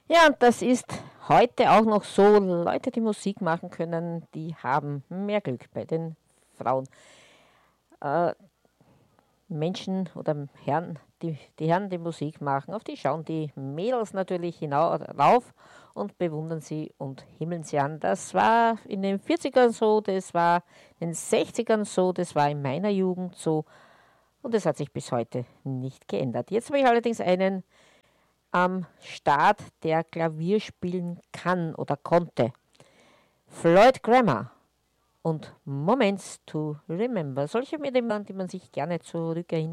Ja, und das ist heute auch noch so. Leute, die Musik machen können, die haben mehr Glück bei den Frauen. Äh, Menschen oder Herren, die Herren, die Musik machen, auf die schauen die Mädels natürlich hinauf und bewundern sie und himmeln sie an. Das war in den 40ern so, das war in den 60ern so, das war in meiner Jugend so und das hat sich bis heute nicht geändert. Jetzt habe ich allerdings einen am Start, der Klavier spielen kann oder konnte. Floyd Grammer und Moments to Remember. Solche Medien, die man sich gerne zurückerinnert.